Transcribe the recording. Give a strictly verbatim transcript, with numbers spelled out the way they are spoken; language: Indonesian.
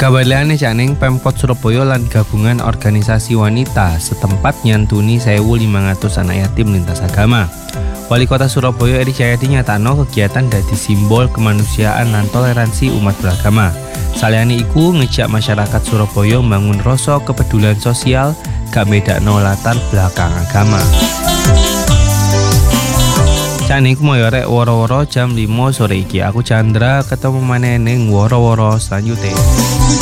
Kabalane janing Pemkot Surabaya lan gabungan organisasi wanita setempat nyantuni sewu limang atus anak yatim lintas agama. Wali Kota Surabaya Eri Cahyadi nyatakno kegiatan dadi simbol kemanusiaan lan toleransi umat beragama. Saliyane iku ngejak masyarakat Surabaya membangun rasa kepedulian sosial gak bedakno latar belakang agama. Cani ku mau yorek woro-woro jam lima sore iki. Aku Chandra, ketemu maneh ning woro-woro selanjutnya.